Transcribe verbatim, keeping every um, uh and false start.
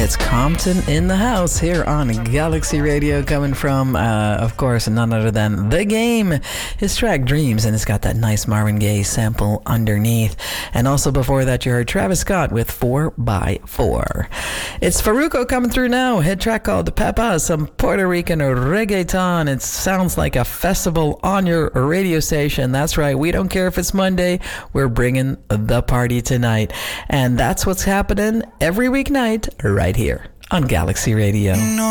It's Compton in the house here on Galaxy Radio, coming from, uh, of course, none other than The Game. His track Dreams, and it's got that nice Marvin Gaye sample underneath. And also before that, you heard Travis Scott with four by four. It's Farruko coming through now. Hit track called Pepa, some Puerto Rican reggaeton. It sounds like a festival on your radio station. That's right. We don't care if it's Monday. We're bringing the party tonight. And that's what's happening every weeknight right here on Galaxy Radio.